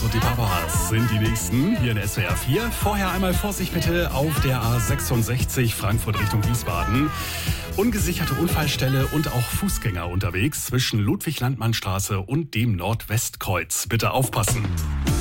und die Papas sind die nächsten hier in SWR 4. Vorher einmal Vorsicht bitte auf der A66 Frankfurt Richtung Wiesbaden. Ungesicherte Unfallstelle und auch Fußgänger unterwegs zwischen Ludwig-Landmann-Straße und dem Nordwestkreuz. Bitte aufpassen.